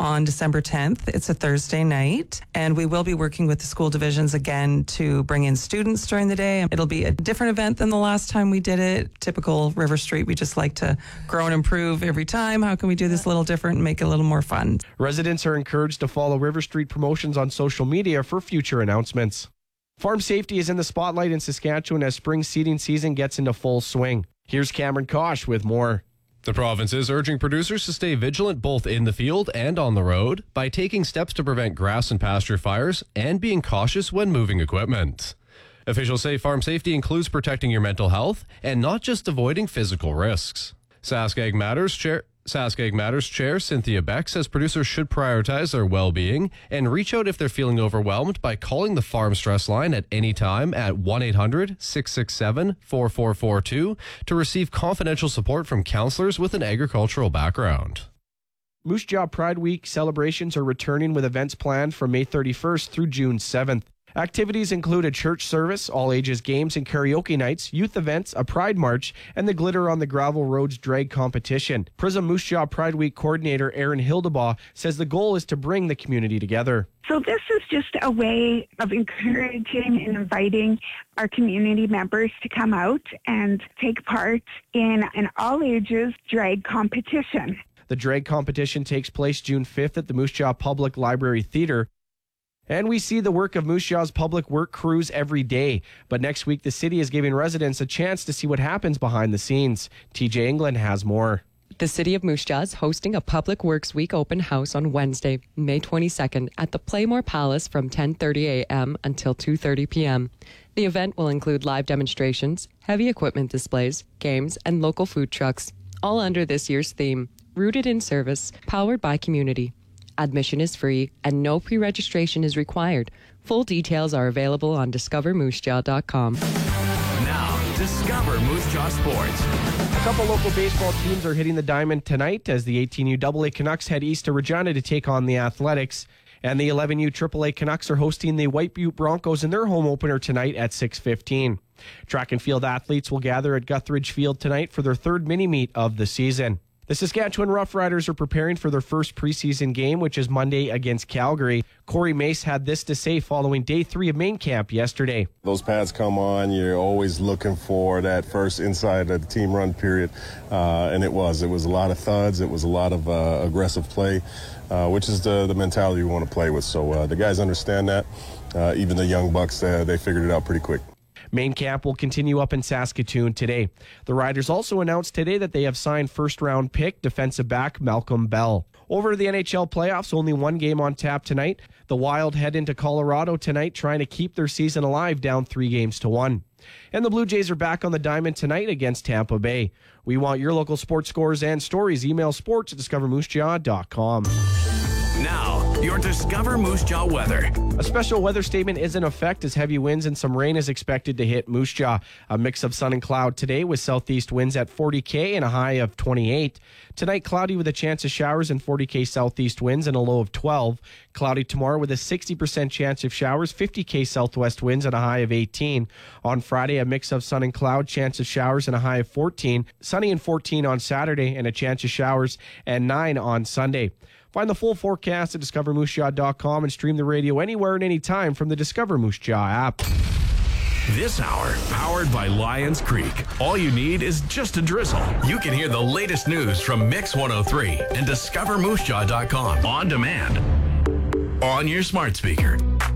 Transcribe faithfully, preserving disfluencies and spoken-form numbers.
on December tenth. It's a Thursday night, and we will be working with the school divisions again to bring in students during the day. It'll be a different event than the last time we did it. Typical River Street, we just like to grow and improve every time. How can we do this a little different and make it a little more fun? Residents are encouraged to follow River Street promotions on social media for future announcements. Farm safety is in the spotlight in Saskatchewan as spring seeding season gets into full swing. Here's Cameron Kosh with more. The province is urging producers to stay vigilant both in the field and on the road by taking steps to prevent grass and pasture fires and being cautious when moving equipment. Officials say farm safety includes protecting your mental health and not just avoiding physical risks. SaskAg Matters Chair SaskAg Matters Chair Cynthia Beck says producers should prioritize their well-being and reach out if they're feeling overwhelmed by calling the Farm Stress Line at any time at one eight hundred, six six seven, four four four two to receive confidential support from counselors with an agricultural background. Moose Jaw Pride Week celebrations are returning with events planned from May thirty-first through June seventh. Activities include a church service, all-ages games and karaoke nights, youth events, a pride march, and the Glitter on the Gravel Roads drag competition. Prism Moose Jaw Pride Week coordinator Erin Hildebaugh says the goal is to bring the community together. So this is just a way of encouraging and inviting our community members to come out and take part in an all-ages drag competition. The drag competition takes place June fifth at the Moose Jaw Public Library Theatre. And we see the work of Moose Jaw's public work crews every day. But next week, the city is giving residents a chance to see what happens behind the scenes. T J England has more. The City of Moose Jaw is hosting a Public Works Week open house on Wednesday, May twenty-second at the Playmore Palace from ten thirty a.m. until two thirty p.m. The event will include live demonstrations, heavy equipment displays, games, and local food trucks, all under this year's theme, Rooted in Service, Powered by Community. Admission is free and no pre-registration is required. Full details are available on discover moose jaw dot com. Now, Discover Moose Jaw Sports. A couple local baseball teams are hitting the diamond tonight as the eighteen U double A Canucks head east to Regina to take on the Athletics. And the eleven U triple A Canucks are hosting the White Butte Broncos in their home opener tonight at six fifteen. Track and field athletes will gather at Guthridge Field tonight for their third mini-meet of the season. The Saskatchewan Roughriders are preparing for their first preseason game, which is Monday against Calgary. Corey Mace had this to say following day three of main camp yesterday. Those pads come on, you're always looking for that first inside of the team run period, uh, and it was. It was a lot of thuds. It was a lot of uh, aggressive play, uh, which is the, the mentality we want to play with. So uh, the guys understand that. Uh, even the young bucks, uh, they figured it out pretty quick. Main camp will continue up in Saskatoon today. The Riders also announced today that they have signed first-round pick defensive back Malcolm Bell. Over to the N H L playoffs, only one game on tap tonight. The Wild head into Colorado tonight trying to keep their season alive, down three games to one. And the Blue Jays are back on the diamond tonight against Tampa Bay. We want your local sports scores and stories. Email sports at discover moose jaw dot com. Now, your Discover Moose Jaw weather. A special weather statement is in effect as heavy winds and some rain is expected to hit Moose Jaw. A mix of sun and cloud today with southeast winds at forty K and a high of twenty-eight. Tonight, cloudy with a chance of showers and forty K southeast winds and a low of twelve. Cloudy tomorrow with a sixty percent chance of showers, fifty K southwest winds and a high of eighteen. On Friday, a mix of sun and cloud, chance of showers and a high of fourteen. Sunny and fourteen on Saturday and a chance of showers and nine on Sunday. Find the full forecast at discover moose jaw dot com and stream the radio anywhere and anytime from the Discover Moose Jaw app. This hour, powered by Lions Creek. All you need is just a drizzle. You can hear the latest news from Mix one oh three and discover moose jaw dot com on demand on your smart speaker.